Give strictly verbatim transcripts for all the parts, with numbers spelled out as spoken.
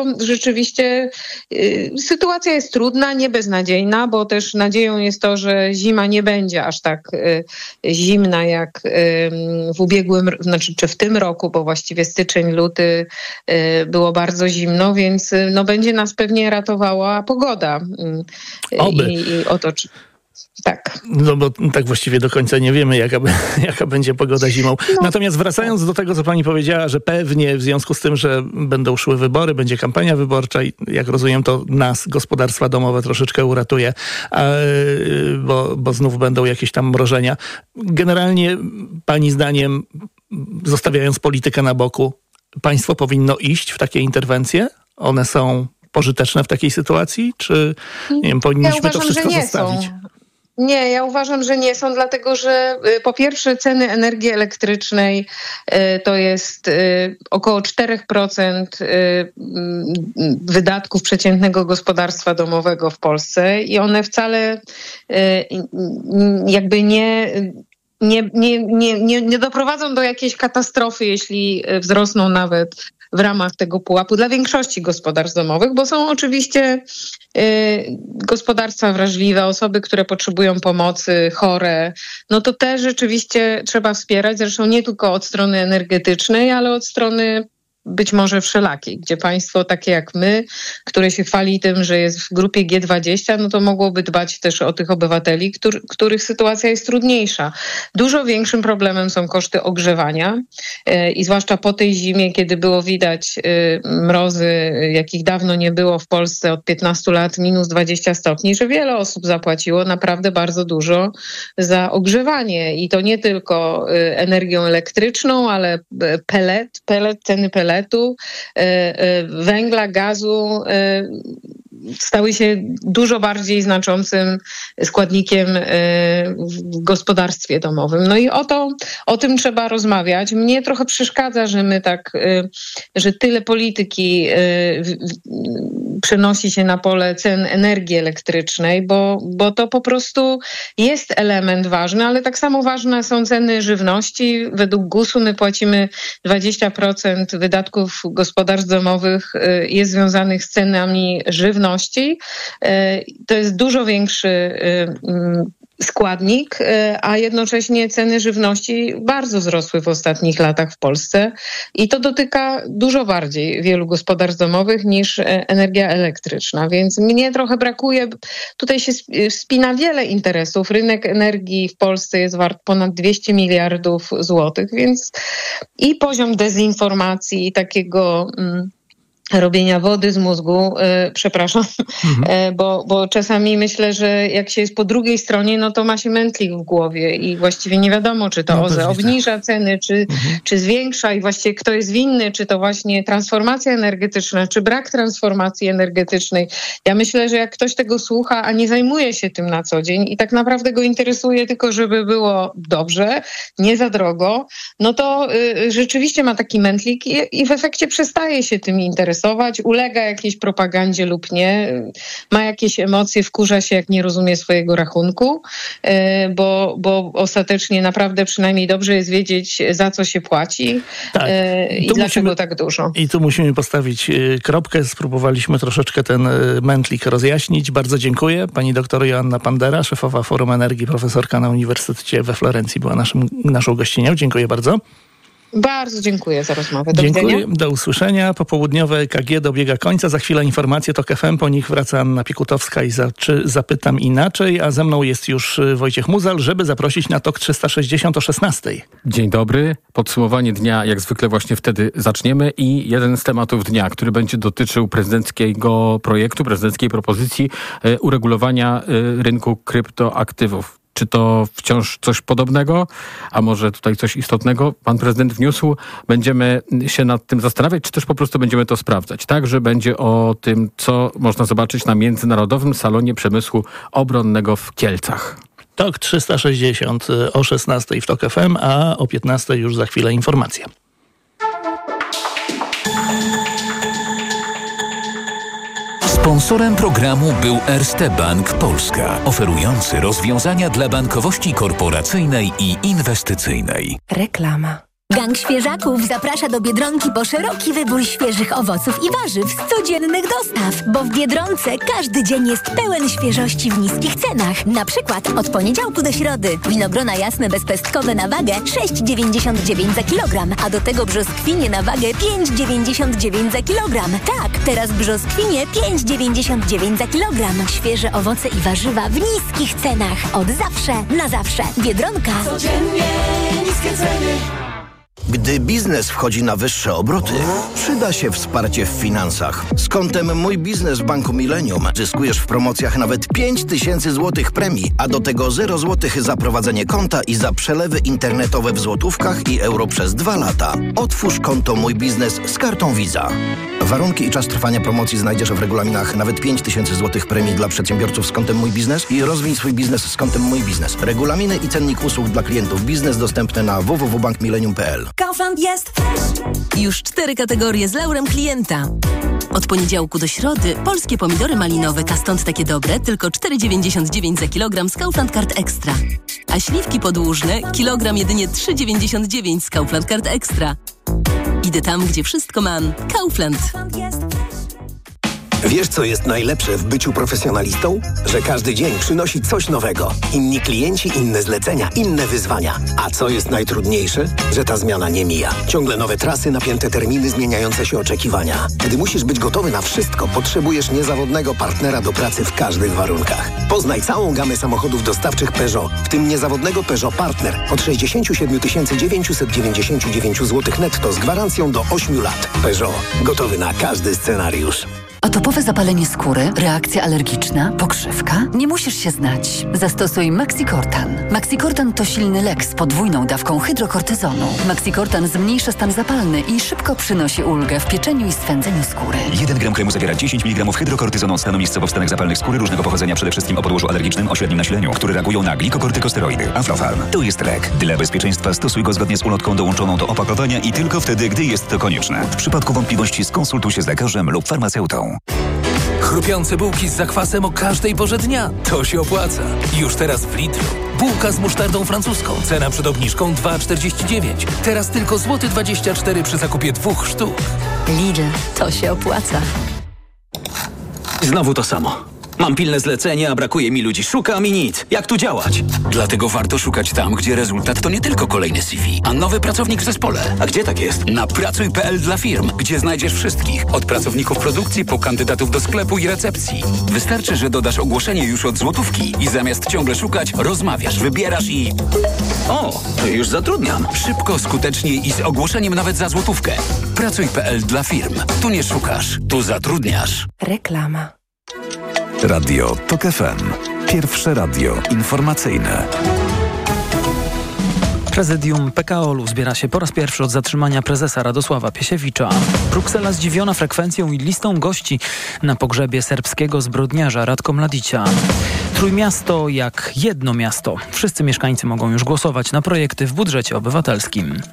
rzeczywiście y, sytuacja jest trudna, nie beznadziejna, bo też nadzieją jest to, że zima nie będzie aż tak y, zimna jak y, w ubiegłym, znaczy czy w tym roku, bo właściwie styczeń, luty y, było bardzo zimno, więc y, no, będzie nas pewnie ratowała pogoda. Y, Oby. I, i otocz... Tak. No bo tak właściwie do końca nie wiemy, jaka, jaka będzie pogoda zimą. No. Natomiast wracając do tego, co pani powiedziała, że pewnie w związku z tym, że będą szły wybory, będzie kampania wyborcza i jak rozumiem, to nas, gospodarstwa domowe, troszeczkę uratuje, bo, bo znów będą jakieś tam mrożenia. Generalnie pani zdaniem, zostawiając politykę na boku, państwo powinno iść w takie interwencje? One są pożyteczne w takiej sytuacji? Czy nie wiem, powinniśmy ja uważam, to wszystko zostawić? Są. Nie, ja uważam, że nie są, dlatego że po pierwsze ceny energii elektrycznej to jest około cztery procent wydatków przeciętnego gospodarstwa domowego w Polsce i one wcale jakby nie... Nie, nie, nie, nie, nie doprowadzą do jakiejś katastrofy, jeśli wzrosną nawet w ramach tego pułapu dla większości gospodarstw domowych, bo są oczywiście y, gospodarstwa wrażliwe, osoby, które potrzebują pomocy, chore. No to też rzeczywiście trzeba wspierać, zresztą nie tylko od strony energetycznej, ale od strony być może wszelakiej, gdzie państwo takie jak my, które się chwali tym, że jest w grupie G dwadzieścia, no to mogłoby dbać też o tych obywateli, który, których sytuacja jest trudniejsza. Dużo większym problemem są koszty ogrzewania yy, i zwłaszcza po tej zimie, kiedy było widać yy, mrozy, jakich dawno nie było w Polsce od piętnastu lat, minus dwadzieścia stopni, że wiele osób zapłaciło naprawdę bardzo dużo za ogrzewanie i to nie tylko yy, energią elektryczną, ale pelet, pelet ceny peletu, węgla, gazu stały się dużo bardziej znaczącym składnikiem w gospodarstwie domowym. No i o to, o tym trzeba rozmawiać. Mnie trochę przeszkadza, że my tak, że tyle polityki przenosi się na pole cen energii elektrycznej, bo, bo to po prostu jest element ważny, ale tak samo ważne są ceny żywności. Według gusu my płacimy dwadzieścia procent wydatków gospodarstw domowych jest związanych z cenami żywności. To jest dużo większy składnik, a jednocześnie ceny żywności bardzo wzrosły w ostatnich latach w Polsce i to dotyka dużo bardziej wielu gospodarstw domowych niż energia elektryczna, więc mnie trochę brakuje, tutaj się spina wiele interesów, rynek energii w Polsce jest wart ponad dwieście miliardów złotych, więc i poziom dezinformacji i takiego... Mm, robienia wody z mózgu, yy, przepraszam, mhm. yy, bo, bo czasami myślę, że jak się jest po drugiej stronie, no to ma się mętlik w głowie i właściwie nie wiadomo, czy to no, O Z E obniża ceny, czy, mhm. czy zwiększa i właściwie kto jest winny, czy to właśnie transformacja energetyczna, czy brak transformacji energetycznej. Ja myślę, że jak ktoś tego słucha, a nie zajmuje się tym na co dzień i tak naprawdę go interesuje tylko, żeby było dobrze, nie za drogo, no to yy, rzeczywiście ma taki mętlik i, i w efekcie przestaje się tym interesować, ulega jakiejś propagandzie lub nie, ma jakieś emocje, wkurza się, jak nie rozumie swojego rachunku, bo, bo ostatecznie naprawdę przynajmniej dobrze jest wiedzieć, za co się płaci tak. i tu dlaczego musimy, tak dużo. I tu musimy postawić kropkę. Spróbowaliśmy troszeczkę ten mętlik rozjaśnić. Bardzo dziękuję. Pani doktor Joanna Pandera, szefowa Forum Energii, profesorka na Uniwersytecie we Florencji, była naszym, naszą gościnią. Dziękuję bardzo. Bardzo dziękuję za rozmowę. Do Dziękuję. widzenia. Do usłyszenia. Popołudniowe E K G dobiega końca. Za chwilę informacje TOK F M. Po nich wraca Anna Piekutowska i za, czy zapytam inaczej. A ze mną jest już Wojciech Muzal, żeby zaprosić na TOK trzysta sześćdziesiąt o szesnastej. Dzień dobry. Podsumowanie dnia jak zwykle właśnie wtedy zaczniemy i jeden z tematów dnia, który będzie dotyczył prezydenckiego projektu, prezydenckiej propozycji e, uregulowania e, rynku kryptoaktywów. Czy to wciąż coś podobnego, a może tutaj coś istotnego pan prezydent wniósł? Będziemy się nad tym zastanawiać, czy też po prostu będziemy to sprawdzać. Także będzie o tym, co można zobaczyć na Międzynarodowym Salonie Przemysłu Obronnego w Kielcach. TOK trzysta sześćdziesiąt o szesnastej w TOK F M, a o piętnastej już za chwilę informacja. Sponsorem programu był Erste Bank Polska, oferujący rozwiązania dla bankowości korporacyjnej i inwestycyjnej. Reklama. Gang Świeżaków zaprasza do Biedronki po szeroki wybór świeżych owoców i warzyw z codziennych dostaw, bo w Biedronce każdy dzień jest pełen świeżości w niskich cenach. Na przykład od poniedziałku do środy winogrona jasne bezpestkowe na wagę sześć dziewięćdziesiąt dziewięć za kilogram, a do tego brzoskwinie na wagę pięć dziewięćdziesiąt dziewięć za kilogram. Tak, teraz brzoskwinie pięć dziewięćdziesiąt dziewięć za kilogram. Świeże owoce i warzywa w niskich cenach. Od zawsze, na zawsze. Biedronka. Codziennie niskie ceny. Gdy biznes wchodzi na wyższe obroty, przyda się wsparcie w finansach. Z kontem Mój Biznes w Banku Millennium zyskujesz w promocjach nawet pięć tysięcy złotych premii, a do tego zero złotych za prowadzenie konta i za przelewy internetowe w złotówkach i euro przez dwa lata. Otwórz konto Mój Biznes z kartą Visa. Warunki i czas trwania promocji znajdziesz w regulaminach. Nawet pięć tysięcy złotych premii dla przedsiębiorców z kontem Mój Biznes i rozwij swój biznes z kontem Mój Biznes. Regulaminy i cennik usług dla klientów biznes dostępne na w w w kropka bank millennium kropka p l. Kaufland jest już cztery kategorie z laurem klienta. Od poniedziałku do środy polskie pomidory malinowe, a stąd takie dobre, tylko cztery dziewięćdziesiąt dziewięć za kilogram z Kaufland Card Extra. A śliwki podłużne, kilogram jedynie trzy dziewięćdziesiąt dziewięć z Kaufland Card Extra. Idę tam, gdzie wszystko mam. Kaufland. Wiesz, co jest najlepsze w byciu profesjonalistą? Że każdy dzień przynosi coś nowego. Inni klienci, inne zlecenia, inne wyzwania. A co jest najtrudniejsze? Że ta zmiana nie mija. Ciągle nowe trasy, napięte terminy, zmieniające się oczekiwania. Gdy musisz być gotowy na wszystko, potrzebujesz niezawodnego partnera do pracy w każdych warunkach. Poznaj całą gamę samochodów dostawczych Peugeot, w tym niezawodnego Peugeot Partner od sześćdziesiąt siedem tysięcy dziewięćset dziewięćdziesiąt dziewięć złotych netto z gwarancją do ośmiu lat. Peugeot. Gotowy na każdy scenariusz. Atopowe zapalenie skóry, reakcja alergiczna, pokrzywka? Nie musisz się znać. Zastosuj Maxicortan. Maxicortan to silny lek z podwójną dawką hydrokortyzonu. Maxicortan zmniejsza stan zapalny i szybko przynosi ulgę w pieczeniu i swędzeniu skóry. jeden gram kremu zawiera dziesięć miligramów hydrokortyzonu od stanu miejscowo w stanach zapalnych skóry różnego pochodzenia, przede wszystkim o podłożu alergicznym o średnim nasileniu, które reagują na glikokortykosteroidy. Aflofarm. To jest lek. Dla bezpieczeństwa stosuj go zgodnie z ulotką dołączoną do opakowania i tylko wtedy, gdy jest to konieczne. W przypadku wątpliwości skonsultuj się z lekarzem lub farmaceutą. Chrupiące bułki z zakwasem o każdej porze dnia. To się opłaca. Już teraz w Lidlu. Bułka z musztardą francuską. Cena przed obniżką dwa czterdzieści dziewięć. Teraz tylko złoty dwadzieścia cztery przy zakupie dwóch sztuk. Lidl. To się opłaca. Znowu to samo. Mam pilne zlecenie, a brakuje mi ludzi. Szukam i nic. Jak tu działać? Dlatego warto szukać tam, gdzie rezultat to nie tylko kolejny C V, a nowy pracownik w zespole. A gdzie tak jest? Na pracuj kropka p l dla firm, gdzie znajdziesz wszystkich. Od pracowników produkcji po kandydatów do sklepu i recepcji. Wystarczy, że dodasz ogłoszenie już od złotówki i zamiast ciągle szukać, rozmawiasz, wybierasz i... O, już zatrudniam. Szybko, skutecznie i z ogłoszeniem nawet za złotówkę. pracuj kropka p l dla firm. Tu nie szukasz, tu zatrudniasz. Reklama. Radio TOK F M. Pierwsze radio informacyjne. Prezydium P K O L-u zbiera się po raz pierwszy od zatrzymania prezesa Radosława Piesiewicza. Bruksela zdziwiona frekwencją i listą gości na pogrzebie serbskiego zbrodniarza Ratko Mladicia. Trójmiasto jak jedno miasto. Wszyscy mieszkańcy mogą już głosować na projekty w budżecie obywatelskim.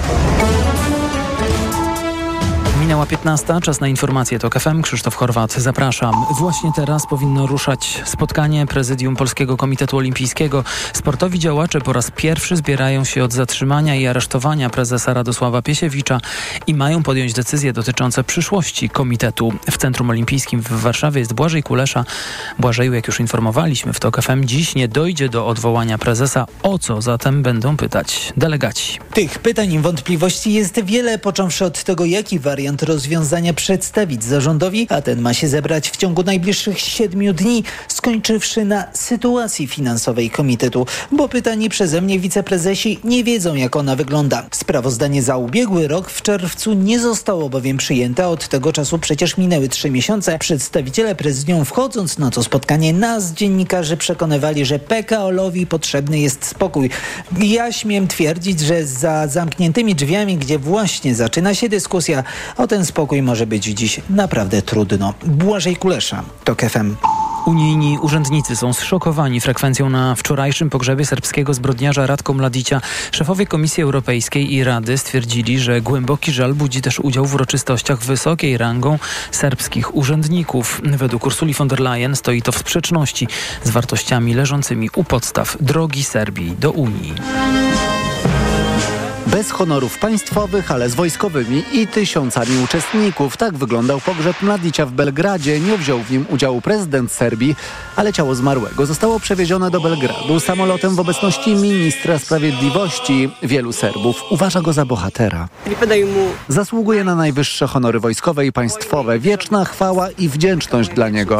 Minęła piętnasta, czas na informacje TOK F M. Krzysztof Horwat, zapraszam. Właśnie teraz powinno ruszać spotkanie Prezydium Polskiego Komitetu Olimpijskiego. Sportowi działacze po raz pierwszy zbierają się od zatrzymania i aresztowania prezesa Radosława Piesiewicza i mają podjąć decyzje dotyczące przyszłości komitetu. W Centrum Olimpijskim w Warszawie jest Błażej Kulesza. Błażeju, jak już informowaliśmy w TOK F M, dziś nie dojdzie do odwołania prezesa. O co zatem będą pytać delegaci? Tych pytań i wątpliwości jest wiele, począwszy od tego, jaki wariant rozwiązania przedstawić zarządowi, a ten ma się zebrać w ciągu najbliższych siedmiu dni, skończywszy na sytuacji finansowej komitetu, bo pytani przeze mnie wiceprezesi nie wiedzą, jak ona wygląda. Sprawozdanie za ubiegły rok w czerwcu nie zostało bowiem przyjęte, a od tego czasu przecież minęły trzy miesiące. Przedstawiciele prezydium, wchodząc na to spotkanie, nas, dziennikarzy, przekonywali, że P K O L-owi potrzebny jest spokój. Ja śmiem twierdzić, że za zamkniętymi drzwiami, gdzie właśnie zaczyna się dyskusja, o ten spokój może być dziś naprawdę trudno. Błażej Kulesza, TOK F M. Unijni urzędnicy są zszokowani frekwencją na wczorajszym pogrzebie serbskiego zbrodniarza Ratko Mladicia. Szefowie Komisji Europejskiej i Rady stwierdzili, że głęboki żal budzi też udział w uroczystościach wysokiej rangą serbskich urzędników. Według Ursuli von der Leyen stoi to w sprzeczności z wartościami leżącymi u podstaw drogi Serbii do Unii. Bez honorów państwowych, ale z wojskowymi i tysiącami uczestników. Tak wyglądał pogrzeb Mladicia w Belgradzie. Nie wziął w nim udziału prezydent Serbii, ale ciało zmarłego zostało przewiezione do Belgradu samolotem w obecności ministra sprawiedliwości. Wielu Serbów uważa go za bohatera. Zasługuje na najwyższe honory wojskowe i państwowe. Wieczna chwała i wdzięczność dla niego.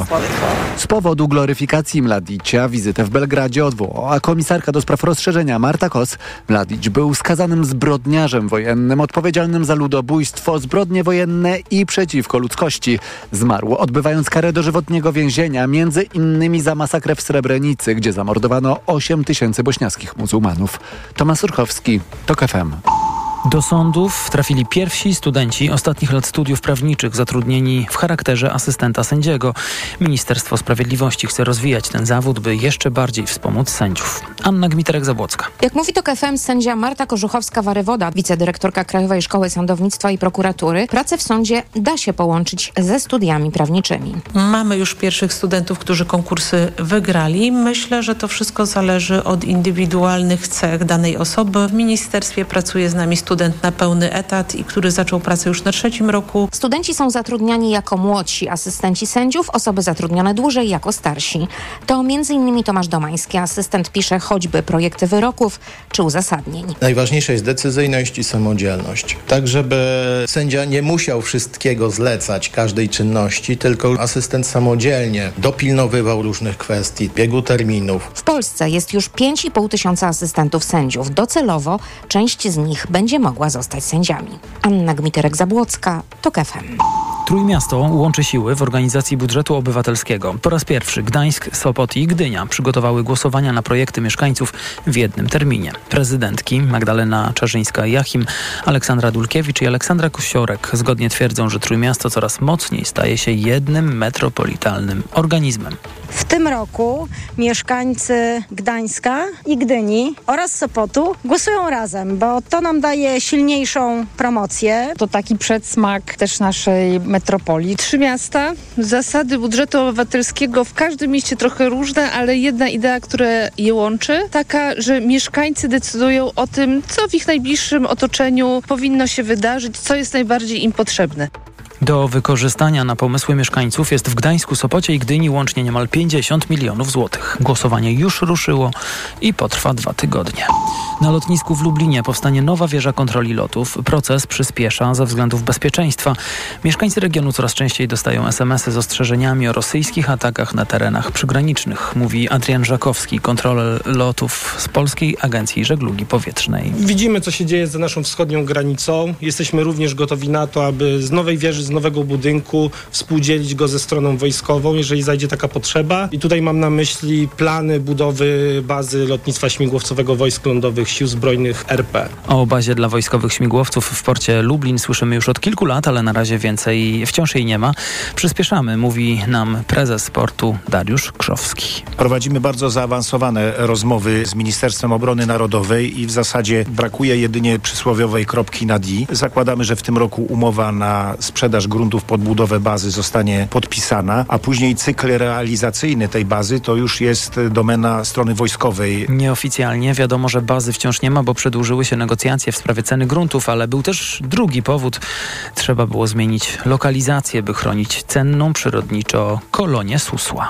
Z powodu gloryfikacji Mladicia wizytę w Belgradzie odwołała komisarka do spraw rozszerzenia Marta Kos. Mladić był skazanym zbrodniarzem wojennym, odpowiedzialnym za ludobójstwo, zbrodnie wojenne i przeciwko ludzkości. Zmarł, odbywając karę dożywotniego więzienia, między innymi za masakrę w Srebrenicy, gdzie zamordowano osiem tysięcy bośniackich muzułmanów. Tomasz Surchowski, TOK F M. Do sądów trafili pierwsi studenci ostatnich lat studiów prawniczych zatrudnieni w charakterze asystenta sędziego. Ministerstwo Sprawiedliwości chce rozwijać ten zawód, by jeszcze bardziej wspomóc sędziów. Anna Gmiterek-Zabłocka. Jak mówi TOK F M sędzia Marta Korzuchowska-Warywoda, wicedyrektorka Krajowej Szkoły Sądownictwa i Prokuratury, pracę w sądzie da się połączyć ze studiami prawniczymi. Mamy już pierwszych studentów, którzy konkursy wygrali. Myślę, że to wszystko zależy od indywidualnych cech danej osoby. W ministerstwie pracuje z nami student na pełny etat i który zaczął pracę już na trzecim roku. Studenci są zatrudniani jako młodsi asystenci sędziów, osoby zatrudnione dłużej jako starsi. To między innymi Tomasz Domański, asystent pisze choćby projekty wyroków czy uzasadnień. Najważniejsza jest decyzyjność i samodzielność. Tak, żeby sędzia nie musiał wszystkiego zlecać, każdej czynności, tylko asystent samodzielnie dopilnowywał różnych kwestii, biegu terminów. W Polsce jest już pięć i pół tysiąca asystentów sędziów. Docelowo część z nich będzie mogła zostać sędziami. Anna Gmiterek-Zabłocka, TOK F M. Trójmiasto łączy siły w organizacji budżetu obywatelskiego. Po raz pierwszy Gdańsk, Sopot i Gdynia przygotowały głosowania na projekty mieszkańców w jednym terminie. Prezydentki Magdalena Czarzyńska-Jachim, Aleksandra Dulkiewicz i Aleksandra Kusiorek zgodnie twierdzą, że Trójmiasto coraz mocniej staje się jednym metropolitalnym organizmem. W tym roku mieszkańcy Gdańska i Gdyni oraz Sopotu głosują razem, bo to nam daje silniejszą promocję. To taki przedsmak też naszej metropolii. Trzy miasta, zasady budżetu obywatelskiego w każdym mieście trochę różne, ale jedna idea, która je łączy, taka, że mieszkańcy decydują o tym, co w ich najbliższym otoczeniu powinno się wydarzyć, co jest najbardziej im potrzebne. Do wykorzystania na pomysły mieszkańców jest w Gdańsku, Sopocie i Gdyni łącznie niemal pięćdziesiąt milionów złotych. Głosowanie już ruszyło i potrwa dwa tygodnie. Na lotnisku w Lublinie powstanie nowa wieża kontroli lotów. Proces przyspiesza ze względów bezpieczeństwa. Mieszkańcy regionu coraz częściej dostają es em esy z ostrzeżeniami o rosyjskich atakach na terenach przygranicznych, mówi Adrian Żakowski, kontroler lotów z Polskiej Agencji Żeglugi Powietrznej. Widzimy, co się dzieje za naszą wschodnią granicą. Jesteśmy również gotowi na to, aby z nowej wieży, z nowego budynku współdzielić go ze stroną wojskową, jeżeli zajdzie taka potrzeba. I tutaj mam na myśli plany budowy bazy lotnictwa śmigłowcowego Wojsk Lądowych Sił Zbrojnych er pe. O bazie dla wojskowych śmigłowców w porcie Lublin słyszymy już od kilku lat, ale na razie więcej wciąż jej nie ma. Przyspieszamy, mówi nam prezes portu Dariusz Krzowski. Prowadzimy bardzo zaawansowane rozmowy z Ministerstwem Obrony Narodowej i w zasadzie brakuje jedynie przysłowiowej kropki nad i. Zakładamy, że w tym roku umowa na sprzedaż gruntów pod budowę bazy zostanie podpisana, a później cykl realizacyjny tej bazy to już jest domena strony wojskowej. Nieoficjalnie wiadomo, że bazy wciąż nie ma, bo przedłużyły się negocjacje w sprawie ceny gruntów, ale był też drugi powód. Trzeba było zmienić lokalizację, by chronić cenną przyrodniczo kolonię susła.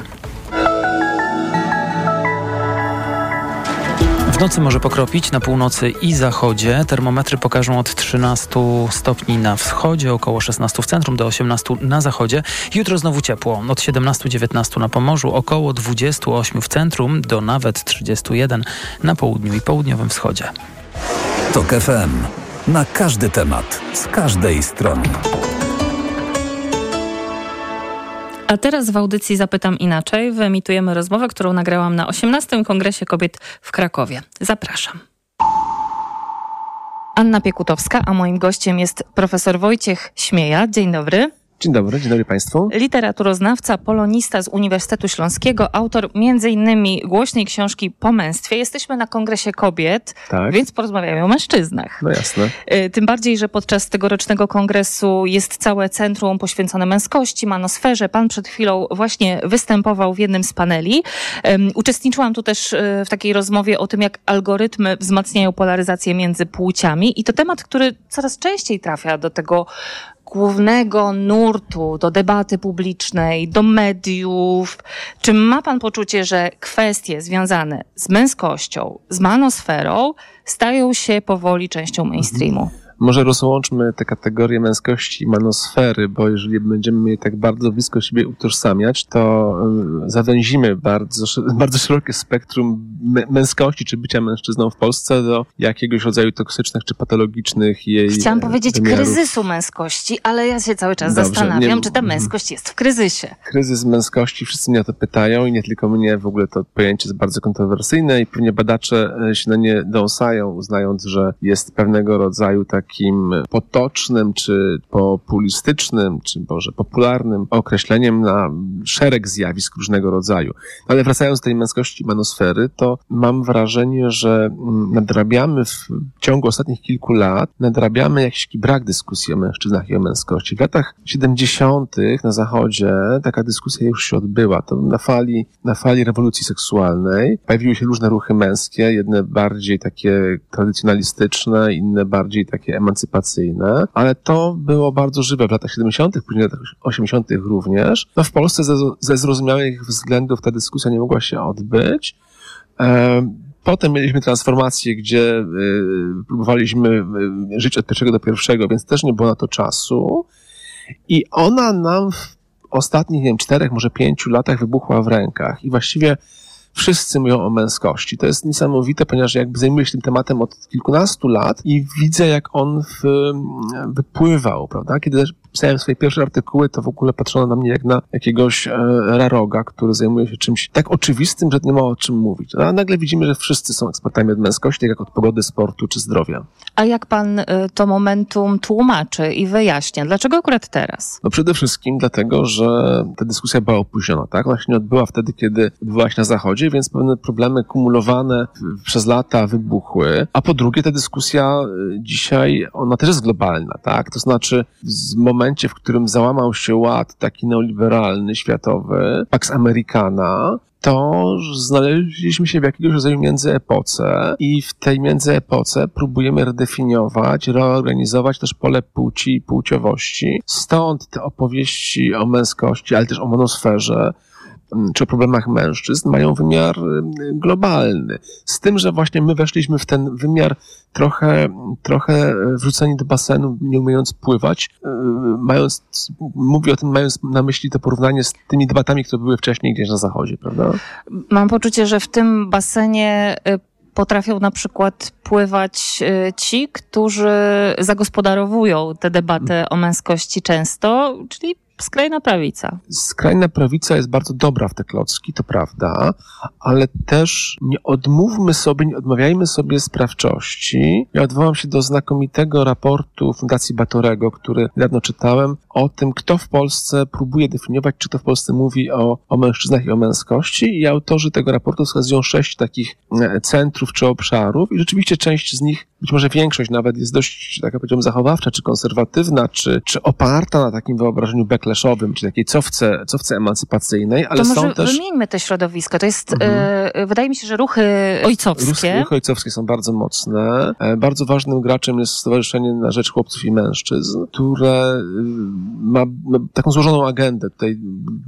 W nocy może pokropić na północy i zachodzie. Termometry pokażą od trzynastu stopni na wschodzie, około szesnastu w centrum, do osiemnastu na zachodzie. Jutro znowu ciepło. Od siedemnastu do dziewiętnastu na Pomorzu, około dwudziestu ośmiu w centrum, do nawet trzydziestu jeden na południu i południowym wschodzie. TOK F M. Na każdy temat, z każdej strony. A teraz w audycji Zapytam Inaczej wyemitujemy rozmowę, którą nagrałam na osiemnastym Kongresie Kobiet w Krakowie. Zapraszam. Anna Piekutowska, a moim gościem jest profesor Wojciech Śmieja. Dzień dobry. Dzień dobry, dzień dobry Państwu. Literaturoznawca, polonista z Uniwersytetu Śląskiego, autor między innymi głośnej książki Po męstwie. Jesteśmy na Kongresie Kobiet, tak. Więc porozmawiamy o mężczyznach. No jasne. Tym bardziej, że podczas tegorocznego kongresu jest całe centrum poświęcone męskości, manosferze. Pan przed chwilą właśnie występował w jednym z paneli. Um, uczestniczyłam tu też w takiej rozmowie o tym, jak algorytmy wzmacniają polaryzację między płciami i to temat, który coraz częściej trafia do tego głównego nurtu, do debaty publicznej, do mediów. Czy ma pan poczucie, że kwestie związane z męskością, z manosferą stają się powoli częścią mainstreamu? Może rozłączmy te kategorie męskości i manosfery, bo jeżeli będziemy je tak bardzo blisko siebie utożsamiać, to zawęzimy bardzo, bardzo szerokie spektrum męskości czy bycia mężczyzną w Polsce do jakiegoś rodzaju toksycznych czy patologicznych jej Chciałam powiedzieć wymiarów. Kryzysu męskości, ale ja się cały czas Dobrze, zastanawiam, nie, czy ta męskość jest w kryzysie. Kryzys męskości, wszyscy mnie o to pytają i nie tylko mnie, w ogóle to pojęcie jest bardzo kontrowersyjne i pewnie badacze się na nie dąsają, uznając, że jest pewnego rodzaju tak takim potocznym, czy populistycznym, czy może popularnym określeniem na szereg zjawisk różnego rodzaju. Ale wracając do tej męskości manosfery, to mam wrażenie, że nadrabiamy w ciągu ostatnich kilku lat, nadrabiamy jakiś brak dyskusji o mężczyznach i o męskości. W latach siedemdziesiątych na Zachodzie taka dyskusja już się odbyła. To na fali, na fali rewolucji seksualnej pojawiły się różne ruchy męskie, jedne bardziej takie tradycjonalistyczne, inne bardziej takie emancypacyjne, ale to było bardzo żywe w latach siedemdziesiątych, później w latach osiemdziesiątych również. No w Polsce ze, ze zrozumiałych względów ta dyskusja nie mogła się odbyć. Potem mieliśmy transformację, gdzie próbowaliśmy żyć od pierwszego do pierwszego, więc też nie było na to czasu. I ona nam w ostatnich, nie wiem, czterech, może pięciu latach wybuchła w rękach. I właściwie wszyscy mówią o męskości. To jest niesamowite, ponieważ jakby zajmuję się tym tematem od kilkunastu lat i widzę, jak on w, wypływał, prawda? Kiedy pisałem swoje pierwsze artykuły, to w ogóle patrzono na mnie jak na jakiegoś e, raroga, który zajmuje się czymś tak oczywistym, że nie ma o czym mówić. A nagle widzimy, że wszyscy są ekspertami od męskości, tak jak od pogody, sportu czy zdrowia. A jak pan y, to momentum tłumaczy i wyjaśnia? Dlaczego akurat teraz? No przede wszystkim dlatego, że ta dyskusja była opóźniona, tak? Ona się nie odbyła wtedy, kiedy odbyła się na Zachodzie, więc pewne problemy kumulowane przez lata wybuchły. A po drugie, ta dyskusja dzisiaj, ona też jest globalna, tak? To znaczy w momencie, w którym załamał się ład taki neoliberalny, światowy, Pax Americana, to znaleźliśmy się w jakiegoś rodzaju międzyepoce i w tej międzyepoce próbujemy redefiniować, reorganizować też pole płci i płciowości. Stąd te opowieści o męskości, ale też o monosferze, czy o problemach mężczyzn mają wymiar globalny. Z tym, że właśnie my weszliśmy w ten wymiar trochę, trochę wrzuceni do basenu, nie umiejąc pływać, mając, mówię o tym, mając na myśli to porównanie z tymi debatami, które były wcześniej gdzieś na Zachodzie, prawda? Mam poczucie, że w tym basenie potrafią na przykład pływać ci, którzy zagospodarowują tę debatę o męskości często, czyli skrajna prawica. Skrajna prawica jest bardzo dobra w te klocki, to prawda, ale też nie odmówmy sobie, nie odmawiajmy sobie sprawczości. Ja odwołam się do znakomitego raportu Fundacji Batorego, który niedawno czytałem, o tym, kto w Polsce próbuje definiować, czy to w Polsce mówi o, o mężczyznach i o męskości, i autorzy tego raportu wskazują sześć takich centrów czy obszarów i rzeczywiście część z nich, być może większość nawet, jest dość, tak jak powiedziałem, zachowawcza, czy konserwatywna, czy, czy oparta na takim wyobrażeniu backlaszowym, czy takiej cofce, cofce emancypacyjnej, ale to są może też... wymieńmy te środowiska. To jest, Mhm. e, wydaje mi się, że ruchy ojcowskie. Ruchy ojcowskie są bardzo mocne. E, Bardzo ważnym graczem jest Stowarzyszenie na Rzecz Chłopców i Mężczyzn, które y, ma, ma taką złożoną agendę. Tutaj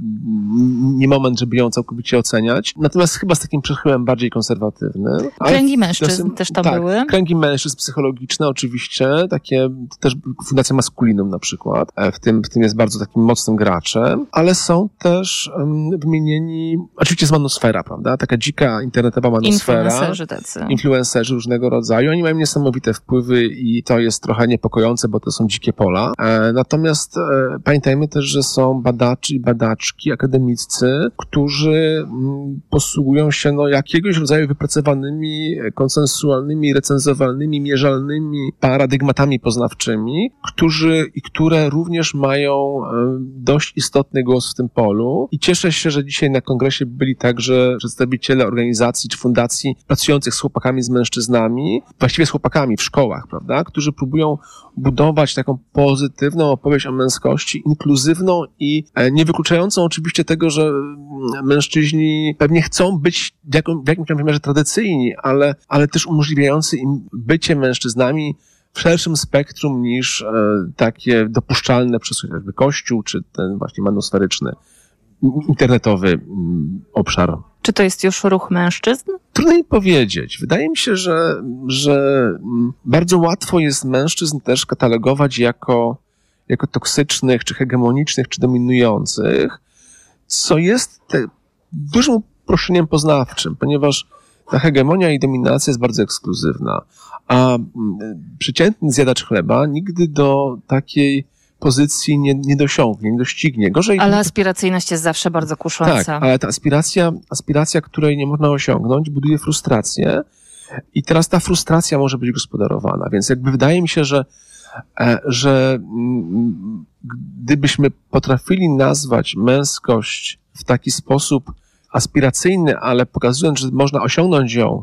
nie moment, żeby ją całkowicie oceniać. Natomiast chyba z takim przechyłem bardziej konserwatywnym. Ale Kręgi mężczyzn też tam tak, były. Kręgi mężczyzn psychologiczne oczywiście, takie też Fundacja Maskulinum na przykład. E, W tym, w tym jest bardzo takim mocnym graczem, ale są też um, wymienieni, oczywiście z manosfera, prawda? Taka dzika internetowa manosfera. Influencerzy tacy. Influencerzy różnego rodzaju. Oni mają niesamowite wpływy i to jest trochę niepokojące, bo to są dzikie pola. E, natomiast e, pamiętajmy też, że są badaczy i badaczki, akademicy, akademiccy, którzy posługują się no, jakiegoś rodzaju wypracowanymi, konsensualnymi, recenzowalnymi, mierzalnymi paradygmatami poznawczymi, którzy i które również mają dość istotny głos w tym polu. I cieszę się, że dzisiaj na kongresie byli także przedstawiciele organizacji czy fundacji pracujących z chłopakami, z mężczyznami, właściwie z chłopakami w szkołach, prawda, którzy próbują budować taką pozytywną opowieść o męskości, inkluzywną i nie wykluczającą oczywiście tego, że mężczyźni pewnie chcą być w, jakim, w jakimś wymiarze tradycyjni, ale, ale też umożliwiający im bycie mężczyznami w szerszym spektrum niż e, takie dopuszczalne przez chociażby Kościół, czy ten właśnie manosferyczny, internetowy m, obszar. Czy to jest już ruch mężczyzn? Trudno mi powiedzieć. Wydaje mi się, że, że bardzo łatwo jest mężczyzn też katalogować jako, jako toksycznych, czy hegemonicznych, czy dominujących, co jest te, dużym uproszczeniem poznawczym, ponieważ ta hegemonia i dominacja jest bardzo ekskluzywna, a przeciętny zjadacz chleba nigdy do takiej pozycji nie, nie dosiągnie, nie doścignie. Gorzej, ale aspiracyjność jest zawsze bardzo kusząca. Tak, ale ta aspiracja, aspiracja, której nie można osiągnąć, buduje frustrację i teraz ta frustracja może być gospodarowana. Więc jakby wydaje mi się, że, że gdybyśmy potrafili nazwać męskość w taki sposób aspiracyjny, ale pokazując, że można osiągnąć ją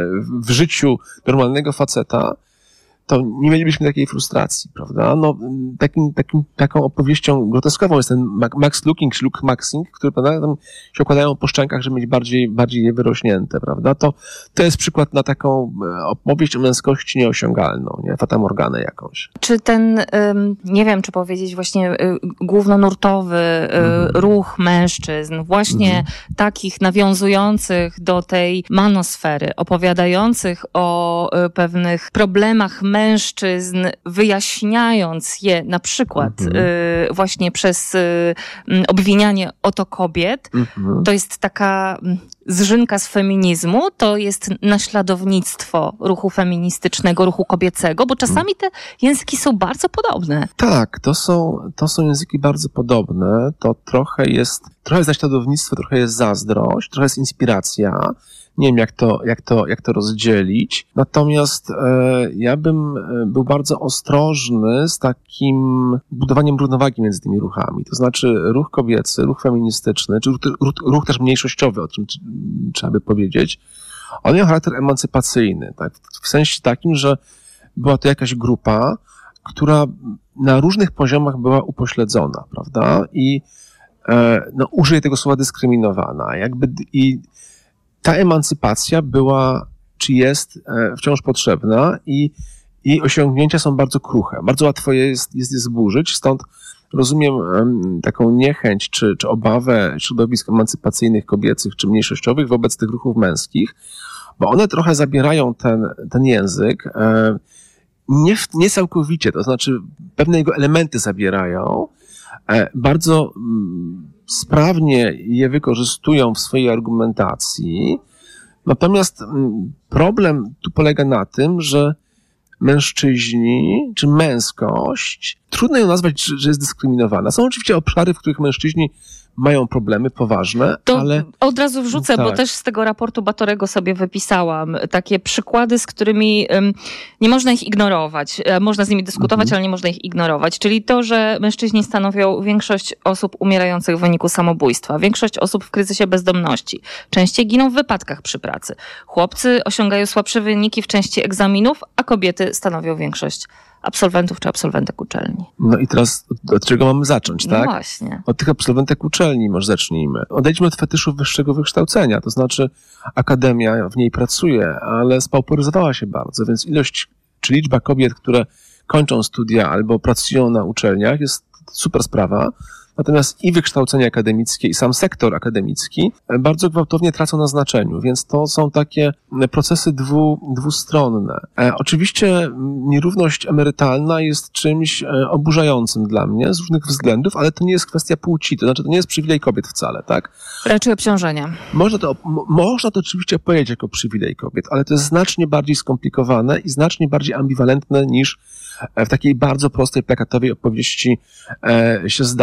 w życiu normalnego faceta, to nie mielibyśmy takiej frustracji, prawda? No, takim, takim, taką opowieścią groteskową jest ten Max Looking, czy Luke Maxing, które prawda, tam się okładają po szczękach, żeby mieć bardziej, bardziej je wyrośnięte, prawda? To, to jest przykład na taką opowieść o męskości nieosiągalną, nie? Fatamorganę jakąś. Czy ten, nie wiem, czy powiedzieć właśnie głównonurtowy mhm. ruch mężczyzn, właśnie mhm. takich nawiązujących do tej manosfery, opowiadających o pewnych problemach mężczyzn, wyjaśniając je na przykład mhm. y, właśnie przez y, obwinianie oto kobiet, mhm. to jest taka zżynka z feminizmu, to jest naśladownictwo ruchu feministycznego, ruchu kobiecego, bo czasami te języki są bardzo podobne. Tak, to są, to są języki bardzo podobne, to trochę jest, trochę jest naśladownictwo, trochę jest zazdrość, trochę jest inspiracja. Nie wiem, jak to, jak to, jak to rozdzielić. Natomiast e, ja bym był bardzo ostrożny z takim budowaniem równowagi między tymi ruchami. To znaczy ruch kobiecy, ruch feministyczny, czy ruch, ruch, ruch też mniejszościowy, o czym trzeba by powiedzieć, on miał charakter emancypacyjny, tak? W sensie takim, że była to jakaś grupa, która na różnych poziomach była upośledzona, prawda? I e, no, użyję tego słowa dyskryminowana. Jakby i ta emancypacja była, czy jest e, wciąż potrzebna i jej osiągnięcia są bardzo kruche. Bardzo łatwo jest, jest je zburzyć, stąd rozumiem um, taką niechęć czy, czy obawę środowisk emancypacyjnych kobiecych czy mniejszościowych wobec tych ruchów męskich, bo one trochę zabierają ten, ten język, e, nie, nie całkowicie, to znaczy pewne jego elementy zabierają, e, bardzo mm, sprawnie je wykorzystują w swojej argumentacji, natomiast mm, problem tu polega na tym, że mężczyźni, czy męskość, trudno ją nazwać, że jest dyskryminowana. Są oczywiście obszary, w których mężczyźni mają problemy poważne, to ale... Od razu wrzucę, tak. Bo też z tego raportu Batorego sobie wypisałam takie przykłady, z którymi um, nie można ich ignorować. Można z nimi dyskutować, mhm. ale nie można ich ignorować. Czyli to, że mężczyźni stanowią większość osób umierających w wyniku samobójstwa, większość osób w kryzysie bezdomności, częściej giną w wypadkach przy pracy. Chłopcy osiągają słabsze wyniki w części egzaminów, a kobiety stanowią większość absolwentów czy absolwentek uczelni. No i teraz od, od czego mamy zacząć, tak? No właśnie. Od tych absolwentek uczelni może zacznijmy. Odejdźmy od fetyszu wyższego wykształcenia, to znaczy akademia w niej pracuje, ale spauperyzowała się bardzo, więc ilość czy liczba kobiet, które kończą studia albo pracują na uczelniach jest super sprawa. Natomiast i wykształcenie akademickie, i sam sektor akademicki bardzo gwałtownie tracą na znaczeniu, więc to są takie procesy dwu, dwustronne. E, oczywiście nierówność emerytalna jest czymś oburzającym dla mnie z różnych względów, ale to nie jest kwestia płci, to znaczy to nie jest przywilej kobiet wcale, tak? Raczej obciążenia. Można to, można to oczywiście powiedzieć jako przywilej kobiet, ale to jest znacznie bardziej skomplikowane i znacznie bardziej ambiwalentne niż w takiej bardzo prostej, plakatowej opowieści e, się zdarza,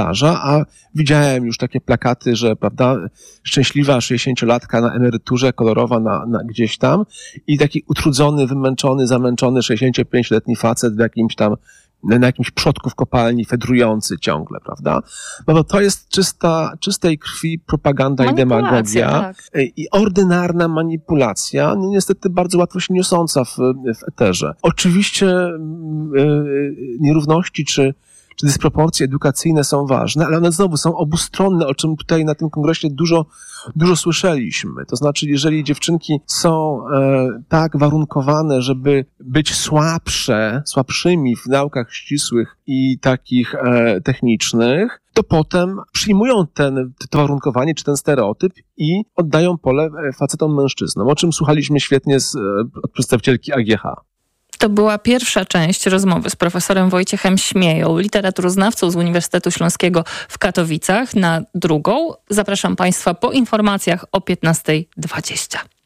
a widziałem już takie plakaty, że, prawda, szczęśliwa sześćdziesięciolatka na emeryturze, kolorowa na, na gdzieś tam i taki utrudzony, wymęczony, zamęczony sześćdziesięciopięcioletni facet w jakimś tam na jakimś przodku w kopalni, fedrujący ciągle, prawda? No bo to jest czysta, czystej krwi propaganda i demagogia tak. i ordynarna manipulacja, no niestety bardzo łatwo się niosąca w, w eterze. Oczywiście yy, nierówności czy czy dysproporcje edukacyjne są ważne, ale one znowu są obustronne, o czym tutaj na tym kongresie dużo, dużo słyszeliśmy. To znaczy, jeżeli dziewczynki są e, tak warunkowane, żeby być słabsze, słabszymi w naukach ścisłych i takich e, technicznych, to potem przyjmują ten, to warunkowanie czy ten stereotyp i oddają pole facetom mężczyznom, o czym słuchaliśmy świetnie z, od przedstawicielki A G H. To była pierwsza część rozmowy z profesorem Wojciechem Śmieją, literaturoznawcą z Uniwersytetu Śląskiego w Katowicach. Na drugą zapraszam Państwa po informacjach o piętnasta dwadzieścia.